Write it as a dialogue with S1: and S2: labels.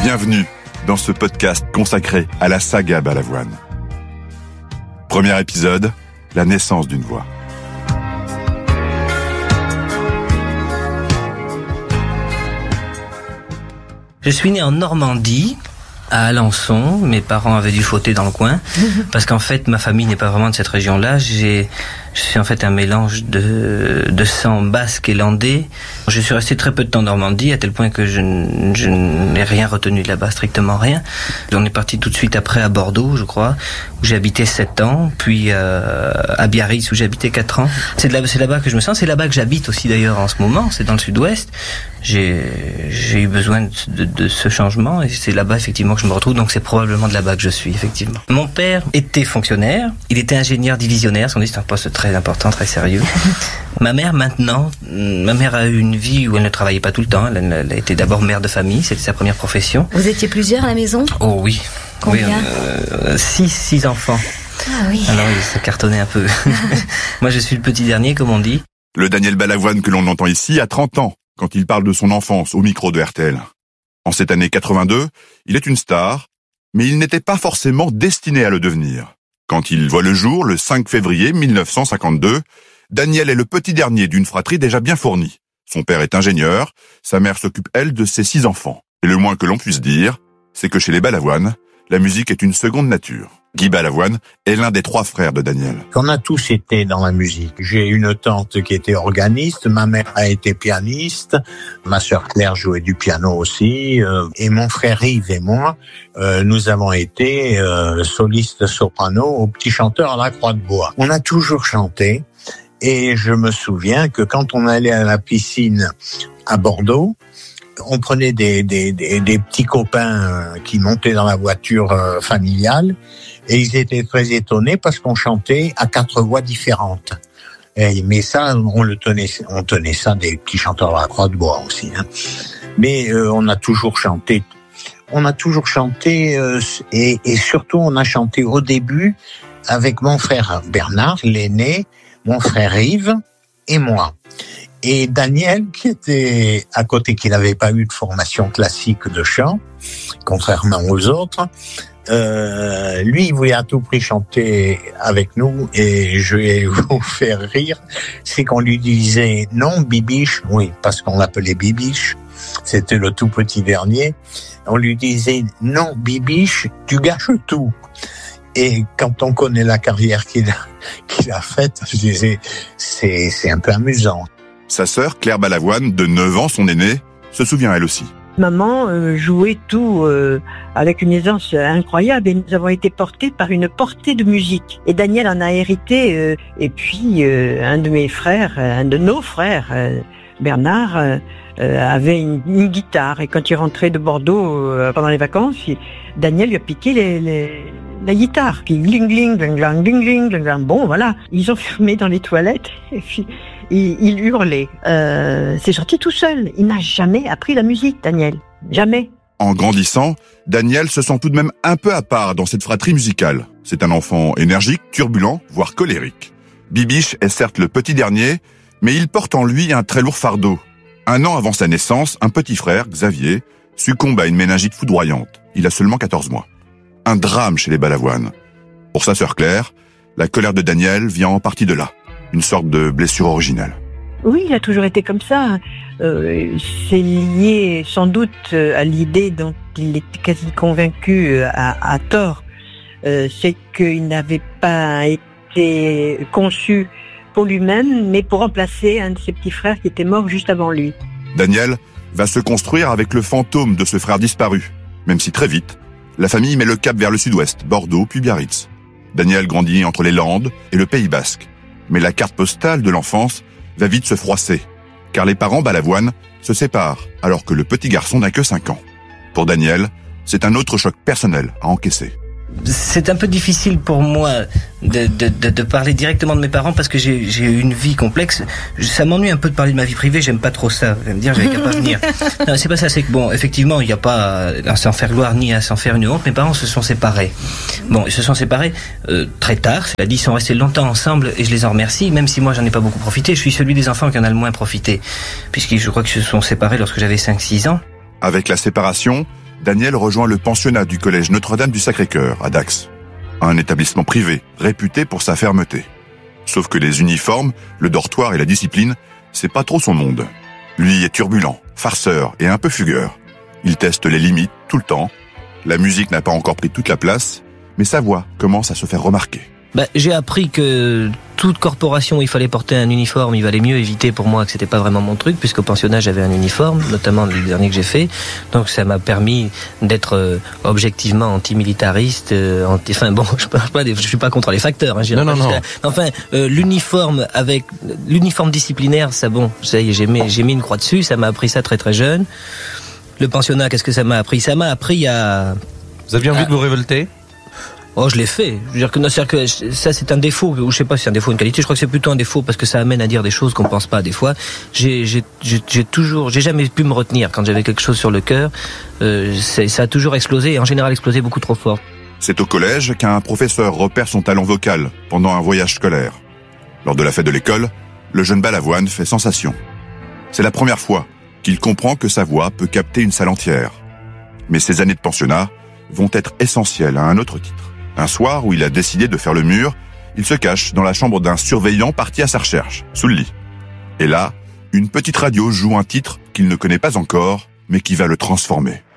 S1: Bienvenue dans ce podcast consacré à la saga Balavoine. Premier épisode, la naissance d'une voix.
S2: Je suis né en Normandie, à Alençon. Mes parents avaient dû fauter dans le coin, parce qu'en fait, ma famille n'est pas vraiment de cette région-là. Je suis en fait un mélange de sang basque et landais. Je suis resté très peu de temps en Normandie, à tel point que je n'ai rien retenu de là-bas, strictement rien. On est parti tout de suite après à Bordeaux, je crois, où j'ai habité 7 ans, puis à Biarritz, où j'ai habité 4 ans. C'est là-bas que je me sens, c'est là-bas que j'habite aussi d'ailleurs en ce moment, c'est dans le sud-ouest. J'ai eu besoin de ce changement, et c'est là-bas effectivement que je me retrouve, donc c'est probablement de là-bas que je suis, effectivement. Mon père était fonctionnaire, il était ingénieur divisionnaire, c'est un poste très important, très sérieux. Ma mère a eu une vie où elle ne travaillait pas tout le temps, elle a été d'abord mère de famille, c'était sa première profession.
S3: Vous étiez plusieurs à la maison ?
S2: Oh oui.
S3: Combien ?
S2: Oui, 6 enfants.
S3: Ah oui.
S2: Alors ça cartonnait un peu. Moi je suis le petit dernier, comme on dit.
S1: Le Daniel Balavoine que l'on entend ici a 30 ans, quand il parle de son enfance au micro de RTL. En cette année 82, il est une star, mais il n'était pas forcément destiné à le devenir. Quand il voit le jour, le 5 février 1952, Daniel est le petit dernier d'une fratrie déjà bien fournie. Son père est ingénieur, sa mère s'occupe, elle, de ses 6 enfants. Et le moins que l'on puisse dire, c'est que chez les Balavoine, la musique est une seconde nature. Guy Balavoine est l'un des 3 frères de Daniel.
S4: On a tous été dans la musique. J'ai une tante qui était organiste, ma mère a été pianiste, ma sœur Claire jouait du piano aussi, et mon frère Yves et moi, nous avons été solistes soprano au Petit Chanteur à la Croix de Bois. On a toujours chanté, et je me souviens que quand on allait à la piscine à Bordeaux, on prenait des petits copains qui montaient dans la voiture familiale, et ils étaient très étonnés parce qu'on chantait à 4 voix différentes. Mais ça, on tenait ça des Petits Chanteurs à la Croix de Bois aussi. Hein. Mais on a toujours chanté. Et surtout on a chanté au début avec mon frère Bernard, l'aîné, mon frère Yves et moi. Et Daniel, qui était à côté, qui n'avait pas eu de formation classique de chant, contrairement aux autres, lui, il voulait à tout prix chanter avec nous, et je vais vous faire rire, c'est qu'on lui disait non, Bibiche, oui, parce qu'on l'appelait Bibiche, c'était le tout petit dernier, on lui disait non, Bibiche, tu gâches tout. Et quand on connaît la carrière qu'il a faite, je disais, c'est un peu amusant.
S1: Sa sœur, Claire Balavoine, de 9 ans, son aînée, se souvient elle aussi.
S5: Maman jouait tout avec une aisance incroyable, et nous avons été portés par une portée de musique. Et Daniel en a hérité, et puis un de nos frères, Bernard, avait une guitare. Et quand il rentrait de Bordeaux pendant les vacances, Daniel lui a piqué la guitare. Puis gling gling, gling gling, gling gling, gling gling. Bon, voilà. Ils ont fermé dans les toilettes, et puis il hurlait. C'est sorti tout seul. Il n'a jamais appris la musique, Daniel. Jamais.
S1: En grandissant, Daniel se sent tout de même un peu à part dans cette fratrie musicale. C'est un enfant énergique, turbulent, voire colérique. Bibiche est certes le petit dernier, mais il porte en lui un très lourd fardeau. 1 an avant sa naissance, un petit frère, Xavier, succombe à une méningite foudroyante. Il a seulement 14 mois. Un drame chez les Balavoine. Pour sa sœur Claire, la colère de Daniel vient en partie de là. Une sorte de blessure originelle.
S5: Oui, il a toujours été comme ça. C'est lié sans doute à l'idée dont il était quasi convaincu à tort. C'est qu'il n'avait pas été conçu pour lui-même, mais pour remplacer un de ses petits frères qui était mort juste avant lui.
S1: Daniel va se construire avec le fantôme de ce frère disparu, même si très vite, la famille met le cap vers le sud-ouest, Bordeaux puis Biarritz. Daniel grandit entre les Landes et le Pays Basque. Mais la carte postale de l'enfance va vite se froisser, car les parents Balavoine se séparent, alors que le petit garçon n'a que 5 ans. Pour Daniel, c'est un autre choc personnel à encaisser.
S2: C'est un peu difficile pour moi de parler directement de mes parents, parce que j'ai eu une vie complexe. Ça m'ennuie un peu de parler de ma vie privée, j'aime pas trop ça. Vous allez me dire, j'avais qu'à pas venir. Non, c'est pas ça, c'est que bon, effectivement, il n'y a pas à s'en faire gloire ni à s'en faire une honte. Mes parents se sont séparés. Bon, ils se sont séparés très tard, cela dit, ils sont restés longtemps ensemble, et je les en remercie, même si moi j'en ai pas beaucoup profité. Je suis celui des enfants qui en a le moins profité, puisque je crois qu'ils se sont séparés lorsque j'avais 5-6 ans.
S1: Avec la séparation, Daniel rejoint le pensionnat du collège Notre-Dame du Sacré-Cœur, à Dax. Un établissement privé, réputé pour sa fermeté. Sauf que les uniformes, le dortoir et la discipline, c'est pas trop son monde. Lui est turbulent, farceur et un peu fugueur. Il teste les limites tout le temps. La musique n'a pas encore pris toute la place, mais sa voix commence à se faire remarquer.
S2: J'ai appris que toute corporation où il fallait porter un uniforme, il valait mieux éviter pour moi que c'était pas vraiment mon truc, puisqu'au pensionnat j'avais un uniforme, notamment le dernier que j'ai fait. Donc ça m'a permis d'être objectivement antimilitariste. Je suis pas contre les facteurs. Non. Enfin, l'uniforme disciplinaire, ça y est, j'ai mis une croix dessus. Ça m'a appris ça très très jeune. Le pensionnat, qu'est-ce que ça m'a appris ? Ça m'a appris à...
S6: Vous aviez envie de vous révolter ?
S2: Oh, je l'ai fait. Je veux dire que ça, c'est un défaut, ou je sais pas si c'est un défaut ou une qualité. Je crois que c'est plutôt un défaut parce que ça amène à dire des choses qu'on pense pas des fois. J'ai jamais pu me retenir quand j'avais quelque chose sur le cœur. Ça a toujours explosé et en général explosé beaucoup trop fort.
S1: C'est au collège qu'un professeur repère son talent vocal pendant un voyage scolaire. Lors de la fête de l'école, le jeune Balavoine fait sensation. C'est la première fois qu'il comprend que sa voix peut capter une salle entière. Mais ces années de pensionnat vont être essentielles à un autre titre. Un soir où il a décidé de faire le mur, il se cache dans la chambre d'un surveillant parti à sa recherche, sous le lit. Et là, une petite radio joue un titre qu'il ne connaît pas encore, mais qui va le transformer.